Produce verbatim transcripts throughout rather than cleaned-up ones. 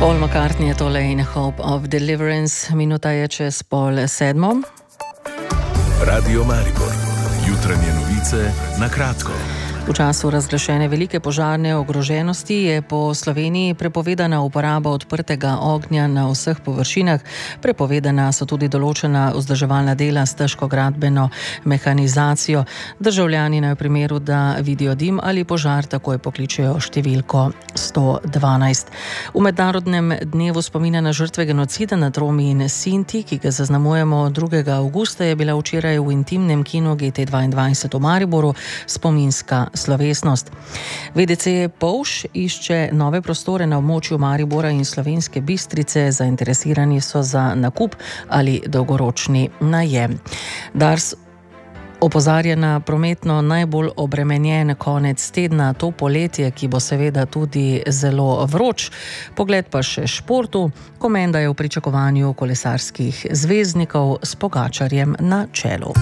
Paul McCartney je tole in Hope of Deliverance. Minuta je čez pol sedmo. Radio Maribor. Jutranje novice na kratko. V času razglašene velike požarne ogroženosti je po Sloveniji prepovedana uporaba odprtega ognja na vseh površinah. Prepovedana so tudi določena vzdrževalna dela s težko gradbeno mehanizacijo. Državljani naj v primeru, da vidijo dim ali požar, takoj pokličejo številko sto dvanajst. V mednarodnem dnevu spomina na žrtve genocida nad Romi in Sinti, ki ga zaznamujemo drugega avgusta, je bila včeraj v intimnem kinu G T dvaindvajset v Mariboru spominska slovesnost. V D C Polž išče nove prostore na območju Maribora in Slovenske Bistrice. Zainteresirani so za nakup ali dolgoročni najem. Dars opozarja na prometno najbolj obremenjen konec tedna, to poletje, ki bo seveda tudi zelo vroč. Pogled pa še športu. Komenda je v pričakovanju kolesarskih zvezdnikov s Pogačarjem na čelu.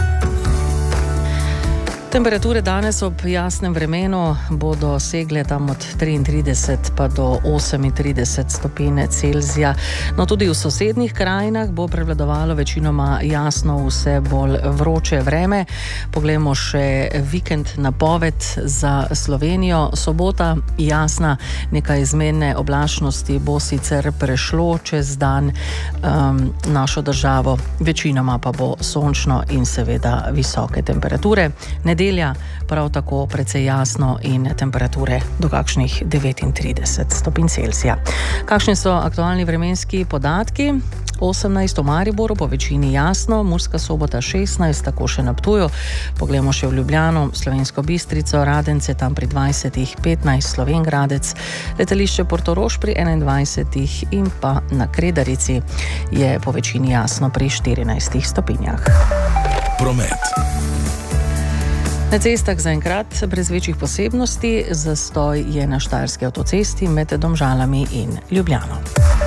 Temperature danes ob jasnem vremenu bodo segle tam od triintrideset pa do osemintrideset stopinj Celzija. No, tudi v sosednjih krajinah bo prevladovalo večinoma jasno vse bolj vroče vreme. Poglejmo še vikend napoved za Slovenijo. Sobota jasna, nekaj izmenne oblačnosti bo sicer prešlo čez dan um, našo državo. Večinoma pa bo sončno in seveda visoke temperature. Nedelja prav tako precej jasno in temperature do kakšnih devetintrideset stopinj Celzija. Kakšni so aktualni vremenski podatki? osemnajst v Mariboru, po večini jasno, Murska Sobota šestnajst, tako še na Ptuju. Poglejmo še v Ljubljano, Slovensko Bistrico, Radence tam pri dvajsetih, petnajst Slovenj Gradec, letališče Portorož pri enaindvajsetih in pa na Kredarici je po večini jasno pri štirinajstih stopinjah. Promet. Na cestah zaenkrat brez večjih posebnosti, zastoj je na Štajerski avtocesti med Domžalami in Ljubljano.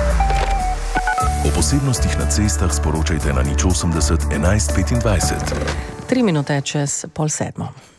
O posebnostih na cestah sporočajte na nič osemdeset enajst petindvajset. Tri minute čez pol sedmo.